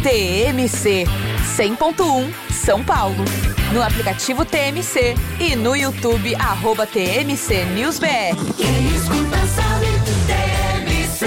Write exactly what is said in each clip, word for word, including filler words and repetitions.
T M C cem ponto um São Paulo. No aplicativo T M C e no YouTube, arroba T M C News B R. Quem escuta sabe, T M C.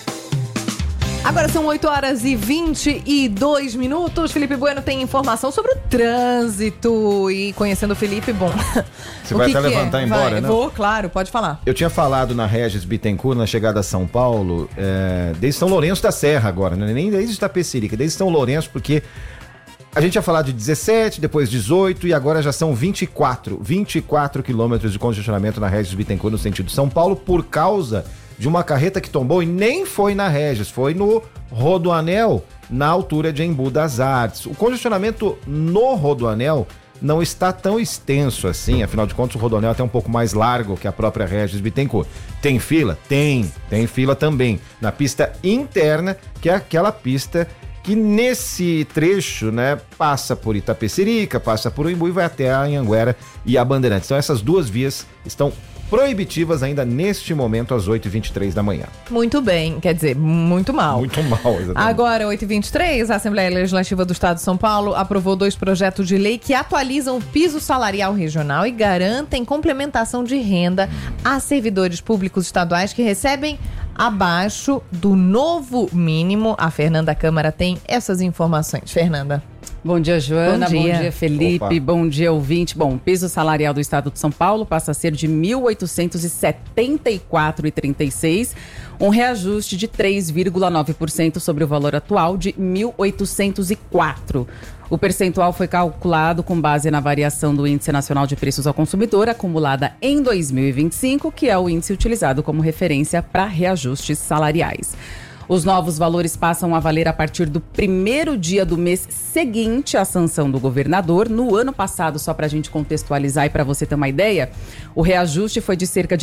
Agora são oito horas e vinte e dois minutos. Felipe Bueno tem informação sobre o trânsito. E conhecendo o Felipe, bom. Você vai até levantar e embora, né? Vou, claro, pode falar. Eu tinha falado na Regis Bittencourt, na chegada a São Paulo, é, desde São Lourenço da Serra agora, né? Nem desde Itapecerica, desde São Lourenço, porque a gente ia falar de dezessete, depois dezoito e agora já são vinte e quatro, vinte e quatro quilômetros de congestionamento na Regis Bittencourt no sentido de São Paulo por causa de uma carreta que tombou e nem foi na Regis, foi no Rodoanel, na altura de Embu das Artes. O congestionamento no Rodoanel não está tão extenso assim, afinal de contas o Rodoanel é até um pouco mais largo que a própria Regis Bittencourt. Tem fila? Tem, tem fila também. Na pista interna, que é aquela pista que nesse trecho, né, passa por Itapecerica, passa por Embu e vai até a Anhanguera e a Bandeirantes. Então essas duas vias estão proibitivas ainda neste momento às oito e vinte e três da manhã. Muito bem, quer dizer, muito mal. Muito mal, exatamente. Agora, oito e vinte e três, a Assembleia Legislativa do Estado de São Paulo aprovou dois projetos de lei que atualizam o piso salarial regional e garantem complementação de renda a servidores públicos estaduais que recebem abaixo do novo mínimo. A Fernanda Câmara tem essas informações. Fernanda. Bom dia, Joana. Bom dia, Bom dia Felipe. Opa. Bom dia, ouvinte. Bom, o piso salarial do Estado de São Paulo passa a ser de mil oitocentos e setenta e quatro reais e trinta e seis centavos, um reajuste de três vírgula nove por cento sobre o valor atual de mil oitocentos e quatro reais. O percentual foi calculado com base na variação do Índice Nacional de Preços ao Consumidor, acumulada em dois mil e vinte e cinco, que é o índice utilizado como referência para reajustes salariais. Os novos valores passam a valer a partir do primeiro dia do mês seguinte à sanção do governador. No ano passado, só para a gente contextualizar e para você ter uma ideia, o reajuste foi de cerca de